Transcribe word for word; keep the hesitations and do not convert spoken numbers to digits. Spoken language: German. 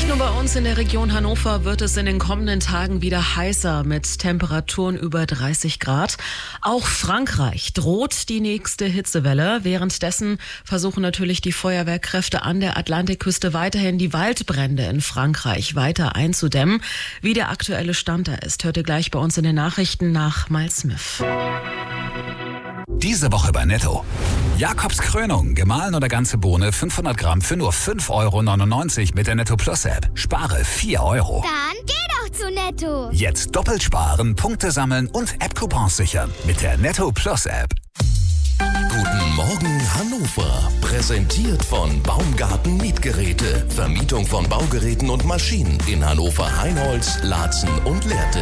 Nicht nur bei uns in der Region Hannover wird es in den kommenden Tagen wieder heißer mit Temperaturen über dreißig Grad. Auch Frankreich droht die nächste Hitzewelle. Währenddessen versuchen natürlich die Feuerwehrkräfte an der Atlantikküste weiterhin die Waldbrände in Frankreich weiter einzudämmen. Wie der aktuelle Stand da ist, hört ihr gleich bei uns in den Nachrichten nach Miles Smith. Diese Woche bei Netto. Jakobs Krönung, gemahlen oder ganze Bohne, fünfhundert Gramm für nur fünf Euro neunundneunzig mit der Netto Plus App. Spare vier Euro. Dann geh doch zu Netto. Jetzt doppelt sparen, Punkte sammeln und App-Coupons sichern mit der Netto Plus App. Guten Morgen Hannover. Präsentiert von Baumgarten Mietgeräte. Vermietung von Baugeräten und Maschinen in Hannover, Heinholz, Laatzen und Lehrte.